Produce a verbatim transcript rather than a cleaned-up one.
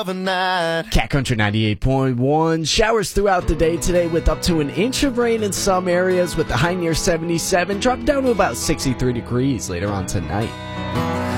of a night. Cat Country ninety-eight point one. Showers throughout the day today with up to an inch of rain in some areas with the high near seventy-seven. Drop down to about sixty-three degrees later on tonight.